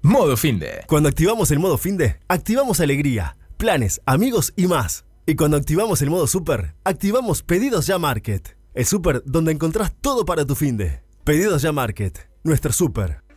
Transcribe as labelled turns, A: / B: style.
A: Modo Finde.
B: Cuando activamos el modo Finde, activamos alegría, planes, amigos y más. Y cuando activamos el modo Super, activamos Pedidos Ya Market. El super donde encontrás todo para tu finde. Pedidos Ya Market, nuestro super.